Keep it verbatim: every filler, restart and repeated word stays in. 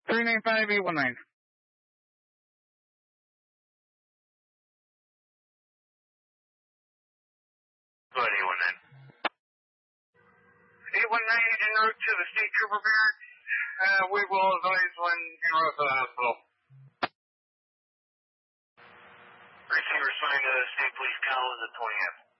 three nine five eight one nine. Go ahead, eight one nine. eight one nine en route to the state trooper barracks. Uh, we will advise when en route to the hospital. Receiver signed to State Police Collins at twenty F.